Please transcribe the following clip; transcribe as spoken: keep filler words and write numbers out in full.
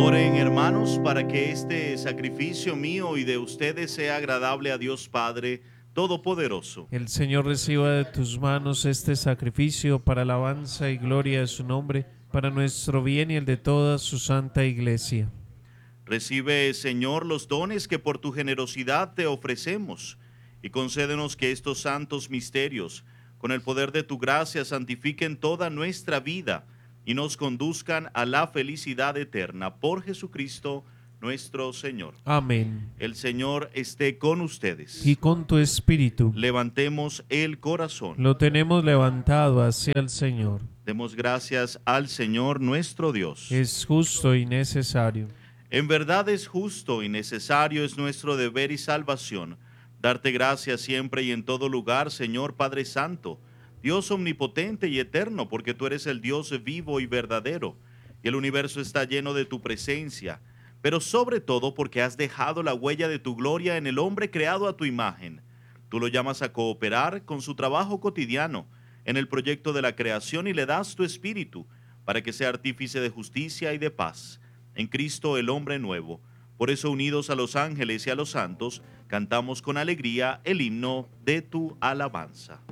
Oren, hermanos, para que este sacrificio mío y de ustedes sea agradable a Dios Padre Todopoderoso. El Señor reciba de tus manos este sacrificio para alabanza y gloria de su nombre, para nuestro bien y el de toda su santa iglesia. Recibe, Señor, los dones que por tu generosidad te ofrecemos y concédenos que estos santos misterios, con el poder de tu gracia, santifiquen toda nuestra vida y nos conduzcan a la felicidad eterna. Por Jesucristo nuestro Señor. Amén. El Señor esté con ustedes. Y con tu espíritu. Levantemos el corazón. Lo tenemos levantado hacia el Señor. Demos gracias al Señor nuestro Dios. Es justo y necesario. En verdad es justo y necesario, es nuestro deber y salvación, darte gracias siempre y en todo lugar, Señor Padre Santo, Dios omnipotente y eterno, porque tú eres el Dios vivo y verdadero, y el universo está lleno de tu presencia, pero sobre todo porque has dejado la huella de tu gloria en el hombre creado a tu imagen. Tú lo llamas a cooperar con su trabajo cotidiano en el proyecto de la creación y le das tu espíritu para que sea artífice de justicia y de paz. En Cristo el hombre nuevo. Por eso, unidos a los ángeles y a los santos, cantamos con alegría el himno de tu alabanza.